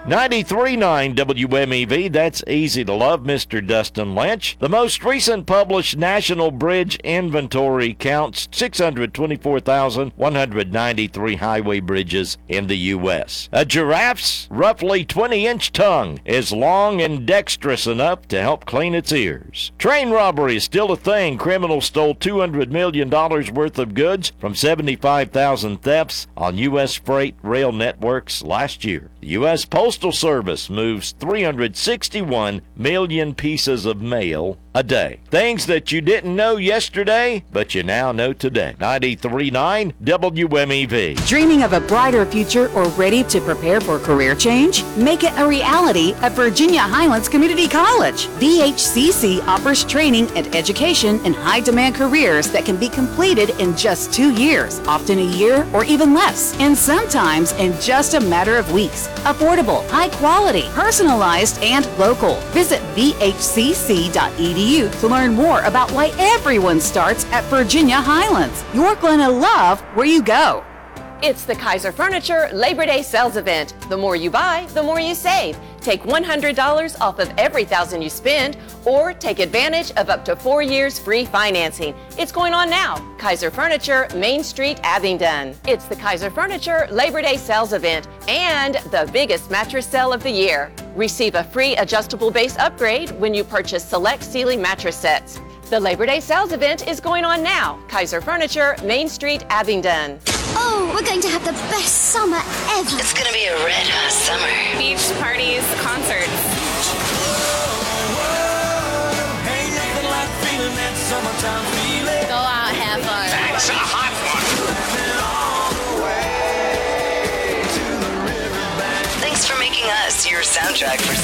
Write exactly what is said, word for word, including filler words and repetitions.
ninety-three point nine W M E V, that's easy to love, Mister Dustin Lynch. The most recent published national bridge inventory counts six hundred twenty-four thousand one hundred ninety-three highway bridges in the U S. A giraffe's roughly twenty-inch tongue is long and dexterous enough to help clean its ears. Train robbery is still a thing. Criminals stole two hundred million dollars worth of goods from seventy-five thousand thefts on U S freight rail networks last year. The U S Postal Service moves three hundred sixty-one million pieces of mail a day. Things that you didn't know yesterday, but you now know today. ninety-three point nine W M E V. Dreaming of a brighter future or ready to prepare for career change? Make it a reality at Virginia Highlands Community College. V H C C offers training and education in high-demand careers that can be completed in just two years, often a year or even less, and sometimes in just a matter of weeks. Affordable, high quality, personalized, and local. Visit V H C C dot E D U to learn more about why everyone starts at Virginia Highlands. You're going to love where you go. It's the Kaiser Furniture Labor Day sales event. The more you buy, the more you save. Take one hundred dollars off of every one thousand dollars you spend, or take advantage of up to four years free financing. It's going on now. Kaiser Furniture, Main Street, Abingdon. It's the Kaiser Furniture Labor Day sales event and the biggest mattress sale of the year. Receive a free adjustable base upgrade when you purchase select ceiling mattress sets. The Labor Day sales event is going on now. Kaiser Furniture, Main Street, Abingdon. Oh, we're going to have the best summer ever. It's gonna be a red hot summer. Beach parties, concerts. Go out, have fun. That's a hot one. Thanks for making us your soundtrack for